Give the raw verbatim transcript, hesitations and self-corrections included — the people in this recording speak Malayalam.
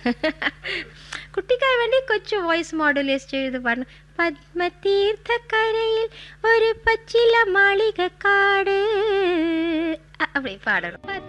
കുട്ടിക്കായി വേണ്ടി കൊച്ചു വോയിസ് മോഡുലേറ്റ് ചെയ്ത് പാടുന്നു. പത്മതീർത്ഥക്കരയിൽ ഒരു പച്ചില മാളികക്കാട്. அப்படி பாடணும்.